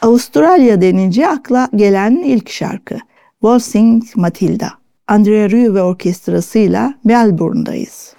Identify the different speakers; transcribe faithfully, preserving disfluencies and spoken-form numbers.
Speaker 1: Avustralya denince akla gelen ilk şarkı Waltzing Matilda. Andrea Rieu ve orkestrasıyla Melbourne'dayız.